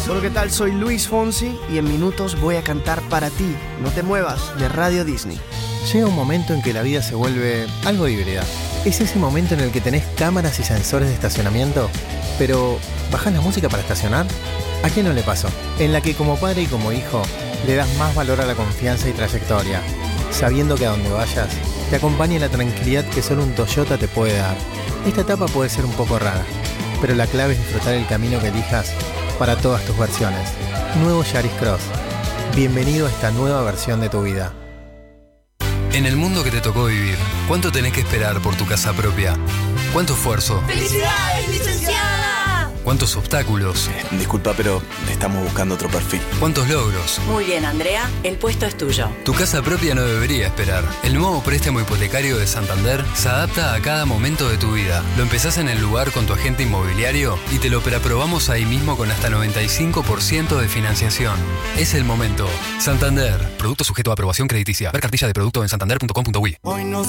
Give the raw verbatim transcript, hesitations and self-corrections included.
Hola, ¿qué tal? Soy Luis Fonsi y en minutos voy a cantar para ti. No te muevas, de Radio Disney. Llega un momento en que la vida se vuelve algo híbrida. Es ese momento en el que tenés cámaras y sensores de estacionamiento, pero ¿bajás la música para estacionar? ¿A quién no le pasó? En la que como padre y como hijo le das más valor a la confianza y trayectoria, sabiendo que a donde vayas te acompaña la tranquilidad que solo un Toyota te puede dar. Esta etapa puede ser un poco rara, pero la clave es disfrutar el camino que elijas para todas tus versiones. Nuevo Yaris Cross. Bienvenido a esta nueva versión de tu vida. En el mundo que te tocó vivir, ¿cuánto tenés que esperar por tu casa propia? ¿Cuánto esfuerzo? ¡Felicidades, licenciada! ¿Cuántos obstáculos? Eh, disculpa, pero estamos buscando otro perfil. ¿Cuántos logros? Muy bien, Andrea, el puesto es tuyo. Tu casa propia no debería esperar. El nuevo préstamo hipotecario de Santander se adapta a cada momento de tu vida. Lo empezás en el lugar con tu agente inmobiliario y te lo preaprobamos ahí mismo con hasta noventa y cinco por ciento de financiación. Es el momento. Santander. Producto sujeto a aprobación crediticia. Ver cartilla de producto en santander punto com punto uy. Hoy nos